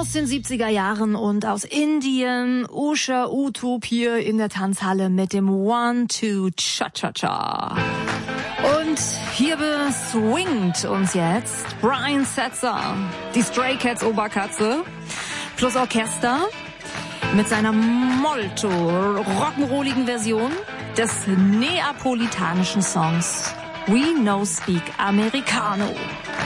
aus den 70er Jahren und aus Indien. Usha Uthup hier in der Tanzhalle mit dem One-Two Cha-Cha-Cha. Und hier swingt uns jetzt Brian Setzer, die Stray Cats Oberkatze, plus Orchester mit seiner molto rock'n'rolligen Version des neapolitanischen Songs We No Speak Americano.